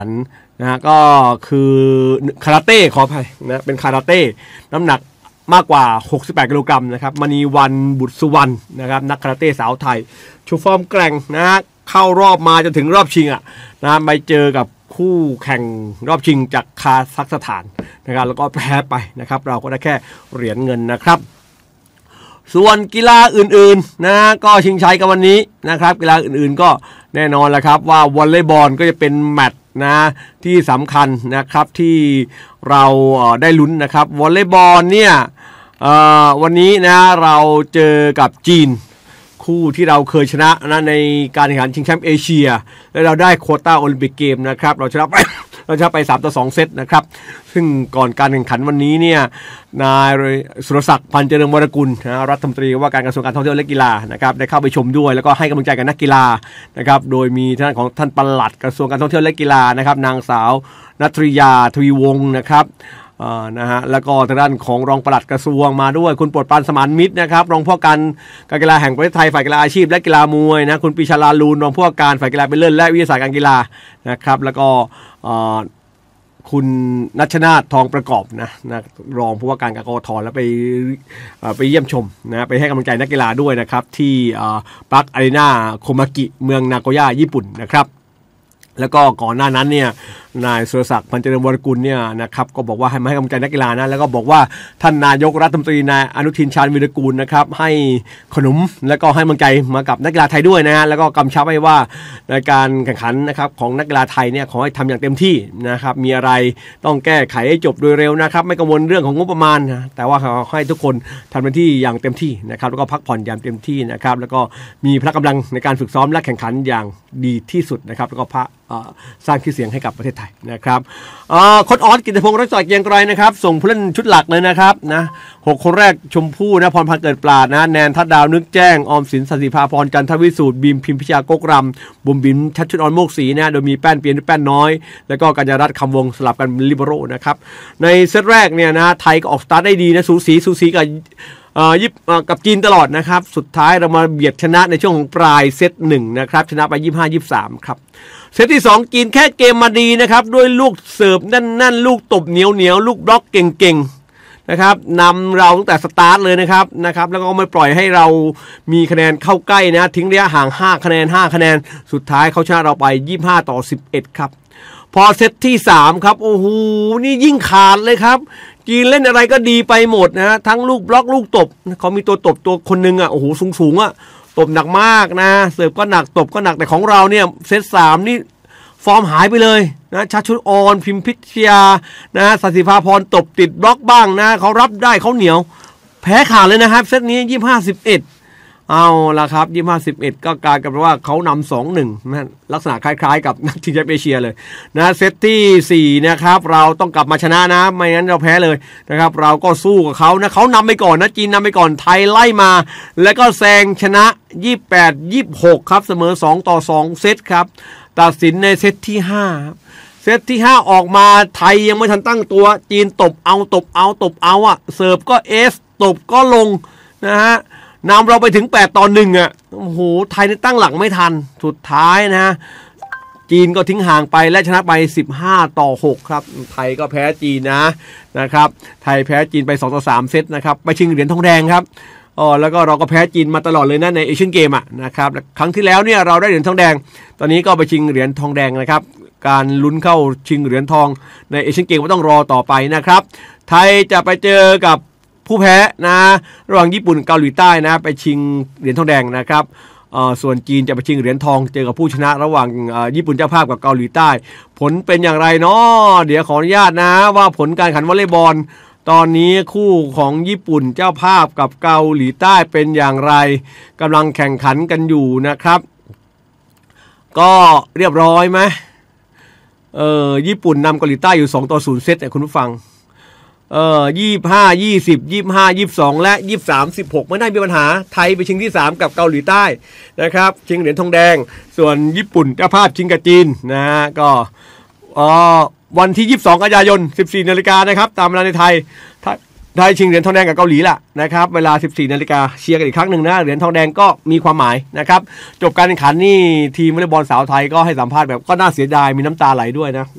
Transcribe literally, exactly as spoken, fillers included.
นะฮะก็คือคาราเต้ขออภัยนะเป็นคาราเต้น้ำหนักมากกว่าหกสิบแปดกิโลกรัมนะครับมณีวันบุตรสุวรรณนะครับนักคาราเต้สาวไทยชูฟอร์มแกร่งนะฮะเข้ารอบมาจนถึงรอบชิงอ่ะนะไปเจอกับคู่แข่งรอบชิงจากคาซัคสถานนะครับแล้วก็แพ้ไปนะครับเราก็ได้แค่เหรียญเงินนะครับส่วนกีฬาอื่นๆนะก็ชิงชัยกันวันนี้นะครับกีฬาอื่นๆก็แน่นอนแหละครับว่าวอลเลย์บอลก็จะเป็นแมตช์นะที่สำคัญนะครับที่เราได้ลุ้นนะครับวอลเลย์บอลเนี่ยวันนี้นะเราเจอกับจีนคู่ที่เราเคยชนะนะในการแข่งขันชิงแชมป์เอเชียและเราได้โควต้าโอลิมปิกเกมนะครับเราชนะไป เราชนะไปสามต่อสองเซตนะครับซึ่งก่อนการแข่งขันวันนี้เนี่ยนายสุรศักดิ์พันเจริญวรกุลนะรัฐมนตรีว่าการกระทรวงการท่องเที่ยวและกีฬานะครับได้เข้าไปชมด้วยแล้วก็ให้กำลังใจกับนักกีฬานะครับโดยมีท่านของท่านปลัดกระทรวงการท่องเที่ยวและกีฬานะครับนางสาวณัฐริยาทวีวงศ์นะครับนะฮะแล้วก็ทางด้านของรองปลัดกระทรวงมาด้วยคุณโปรดปรานสมานมิตรนะครับรองผู้ว่าการการกีฬาแห่งประเทศไทยฝ่ายกีฬาอาชีพและกีฬามวยนะคุณปีชาลาลูนรองผู้ว่าการฝ่ายกีฬาเป็นเลิศและวิทยาศาสตร์การกีฬานะครับแล้วก็คุณนัชนาถทองประกอบนะนะรองผู้ว่าการกกทแล้วไปไปเยี่ยมชมนะไปให้กำลังใจนักกีฬาด้วยนะครับที่ปาร์คอารีนาโคมากิเมืองนาโกย่าญี่ปุ่นนะครับแล้วก็ก่อนหน้านั้นเนี่ยนายสุรศักดิ์พันเจริญวรกุลเนี่ยนะครับก็บอกว่าให้มาให้กำลังใจนักกีฬานะแล้วก็บอกว่าท่านนายกรัฐมนตรีนายอนุทินชาญวิรกูลนะครับให้ขนมแล้วก็ให้กำลังใจมากับนักกีฬาไทยด้วยนะฮะแล้วก็กำชับไว้ว่าในการแข่งขันนะครับของนักกีฬาไทยเนี่ยขอให้ทำอย่างเต็มที่นะครับมีอะไรต้องแก้ไขให้จบโดยเร็วนะครับไม่กังวลเรื่องของงบประมาณนะแต่ว่าเขาให้ทุกคนทำหน้าที่อย่างเต็มที่นะครับแล้วก็พักผ่อนอย่างเต็มที่นะครับแล้วก็มีพละกำลังในการฝึกซ้อมและแข่งขันอย่างดีที่สุดนะครับแล้วก็พระสร้างชื่อเสียงให้กับประเทศไทยนะครับโค้ชออสกิตติพงศ์รักษาเกียงไกรนะครับส่งผู้เล่นชุดหลักเลยนะครับนะหกคนแรกชมพู่นะพรพันธ์เกิดปราดนะแนนทัดดาวนึกแจ้งออมสินสันติภาพรจันทวิสูตรบีมพิมพิชากกรำบุ๋มบิ๋มชัดชุดอ่อนโมกศรีนะโดยมีแป้นเปียนแป้นน้อยแล้วก็กัญญารัตน์คำวงสลับกันลิเบโร่นะครับในเซตแรกเนี่ยนะไทยก็ออกสตาร์ทได้ดีนะสูสีสูสีกับยิบกับจีนตลอดนะครับสุดท้ายเรามาเบียดชนะในช่วงของปลายเซตหนึ่งนะครับชนะไปยี่สิบห้า ยี่สิบสามครับเซตที่สองจีนแค่เกมมาดีนะครับด้วยลูกเสิร์ฟแน่นๆลูกตบเหนียวๆลูกบล็อกเก่งๆนะครับนำเราตั้งแต่สตาร์ทเลยนะครับนะครับแล้วก็ไม่ปล่อยให้เรามีคะแนนเข้าใกล้นะทิ้งระยะห่างห้าคะแนนห้าคะแนนสุดท้ายเขาชนะเราไปยี่สิบห้าต่อสิบเอ็ดครับพอเซตที่สามครับโอ้โหนี่ยิ่งขาดเลยครับจีนเล่นอะไรก็ดีไปหมดนะทั้งลูกบล็อกลูกตบเขามีตัวตบตัวคนนึงอ่ะโอ้โหสูงๆอ่ะตบหนักมากนะเสิร์ฟก็หนักตบก็หนักแต่ของเราเนี่ยเซตสามนี่ฟอร์มหายไปเลยนะชัดชุดออนพิมพิชยานะสันติภาพรตบติดบล็อกบ้างนะเขารับได้เขาเหนียวแพ้ขาดเลยนะครับเซตนี้ยี่สิบห้า สิบเอ็ดเอาละครับยี่สิบห้า สิบเอ็ดก็กลายเป็นว่าเขานำ สองหนึ่ง นะลักษณะคล้ายๆกับนักชิงแชมป์เอเชียเลยนะเซตที่สี่นะครับเราต้องกลับมาชนะนะไม่งั้นเราแพ้เลยนะครับเราก็สู้กับเขานะเขานำไปก่อนนะจีนนำไปก่อนไทยไล่มาแล้วก็แซงชนะยี่สิบแปด ยี่สิบหกครับเสมอสองต่อสองเซตครับตัดสินในเซตที่ห้าเซตที่ห้าออกมาไทยยังไม่ทันตั้งตัวจีนตบเอาตบเอาตบเอาอ่ะเสิร์ฟก็เอสตบก็ลงนะฮะนำเราไปถึงแปดต่อหนึ่งอ่ะโอ้โหไทยนี่ตั้งหลักไม่ทันสุดท้ายนะจีนก็ทิ้งห่างไปและชนะไปสิบห้าต่อหกครับไทยก็แพ้จีนนะนะครับไทยแพ้จีนไปสองต่อสามเซตนะครับไปชิงเหรียญทองแดงครับอ๋อแล้วก็เราก็แพ้จีนมาตลอดเลยนะในเอเชียนเกมอ่ะนะครับครั้งที่แล้วเนี่ยเราได้เหรียญทองแดงตอนนี้ก็ไปชิงเหรียญทองแดงนะครับการลุ้นเข้าชิงเหรียญทองในเอเชียนเกมก็ต้องรอต่อไปนะครับไทยจะไปเจอกับผู้แพ้นะระหว่างญี่ปุ่นเกาหลีใต้นะไปชิงเหรียญทองแดงนะครับส่วนจีนจะไปชิงเหรียญทองเจอกับผู้ชนะระหว่างญี่ปุ่นเจ้าภาพกับเกาหลีใต้ผลเป็นอย่างไรเนาะเดี๋ยวขออนุญาตนะว่าผลการแข่งขันวอลเลย์บอลตอนนี้คู่ของญี่ปุ่นเจ้าภาพกับเกาหลีใต้เป็นอย่างไรกำลังแข่งขันกันอยู่นะครับก็เรียบร้อยไหมเออญี่ปุ่นนำเกาหลีใต้อยู่สองต่อศูนย์เซตเนี่ยคุณผู้ฟังเอ่อยี่สิบห้า ยี่สิบ ยี่สิบห้า ยี่สิบสองและยี่สิบสาม สิบหกไม่ได้มีปัญหาไทยไปชิงที่สามกับเกาหลีใต้นะครับชิงเหรียญทองแดงส่วนญี่ปุ่นเจ้าภาพชิงกับจีนนะฮะก็อ๋อวันที่ยี่สิบสองกันยายน สิบสี่นาฬิกานะครับตามเวลาในไทยได้ชิงเหรียญทองแดงกับเกาหลีแหละนะครับเวลา สิบสี่นาฬิกาเชียร์กันอีกครั้งหนึ่งนะเหรียญทองแดงก็มีความหมายนะครับจบการแข่งขันนี่ทีมวอลเลย์บอลสาวไทยก็ให้สัมภาษณ์แบบก็น่าเสียดายมีน้ำตาไหลด้วยนะ